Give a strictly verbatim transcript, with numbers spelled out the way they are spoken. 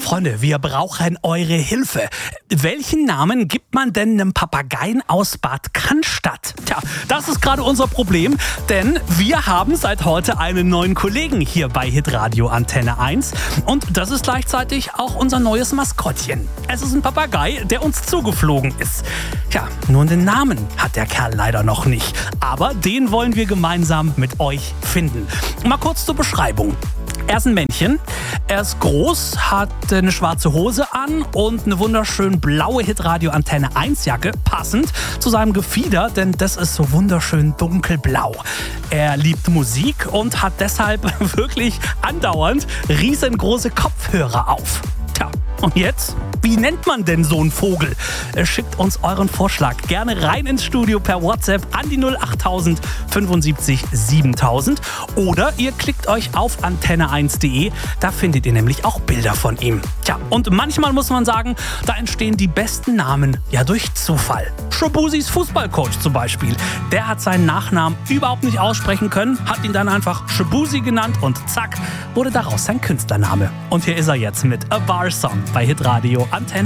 Freunde, wir brauchen eure Hilfe. Welchen Namen gibt man denn einem Papageien aus Bad Cannstatt? Tja, das ist gerade unser Problem, denn wir haben seit heute einen neuen Kollegen hier bei Hitradio Antenne eins und das ist gleichzeitig auch unser neues Maskottchen. Es ist ein Papagei, der uns zugeflogen ist. Tja, nur den Namen hat der Kerl leider noch nicht, aber den wollen wir gemeinsam mit euch finden. Mal kurz zur Beschreibung. Er ist ein Männchen, er ist groß, hat eine schwarze Hose an und eine wunderschön blaue Hitradio Antenne eins Jacke, passend zu seinem Gefieder, denn das ist so wunderschön dunkelblau. Er liebt Musik und hat deshalb wirklich andauernd riesengroße Kopfhörer auf. Tja, und jetzt? Wie nennt man denn so einen Vogel? Schickt uns euren Vorschlag gerne rein ins Studio per WhatsApp an die null acht tausend fünfundsiebzig siebentausend oder ihr klickt euch auf antenne eins punkt de, da findet ihr nämlich auch Bilder von ihm. Tja, und manchmal muss man sagen, da entstehen die besten Namen ja durch Zufall. Shabusis Fußballcoach zum Beispiel, der hat seinen Nachnamen überhaupt nicht aussprechen können, hat ihn dann einfach Shabusi genannt und zack, wurde daraus sein Künstlername. Und hier ist er jetzt mit A Bar Song bei Hitradio Antenne